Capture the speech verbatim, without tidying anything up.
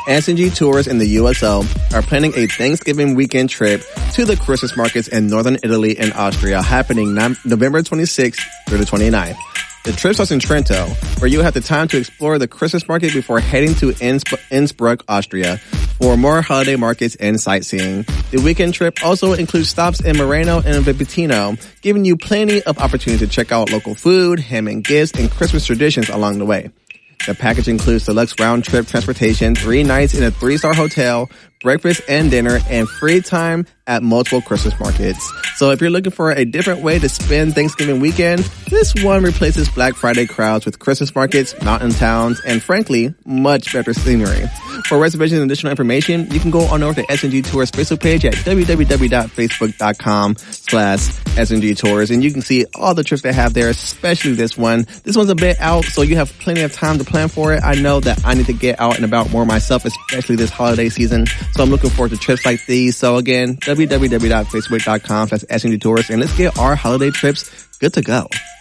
S and G Tours and the U S O are planning a Thanksgiving weekend trip to the Christmas markets in northern Italy and Austria happening November twenty-sixth through the twenty-ninth. The trip starts in Trento, where you have the time to explore the Christmas market before heading to Innsbruck, Innsbruck, Austria for more holiday markets and sightseeing. The weekend trip also includes stops in Moreno and Vipitino, giving you plenty of opportunity to check out local food, ham and gifts, and Christmas traditions along the way. The package includes deluxe round-trip transportation, three nights in a three-star hotel, breakfast and dinner, and free time at multiple Christmas markets. So if you're looking for a different way to spend Thanksgiving weekend, this one replaces Black Friday crowds with Christmas markets, mountain towns, and frankly, much better scenery. For reservations and additional information, you can go on over to S and G Tours Facebook page at www.facebook.com slash SNG Tours, and you can see all the trips they have there, especially this one. This one's a bit out, so you have plenty of time to plan for it. I know that I need to get out and about more myself, especially this holiday season, so I'm looking forward to trips like these. So again, www.facebook.com slash SNG Tours, and let's get our holiday trips good to go.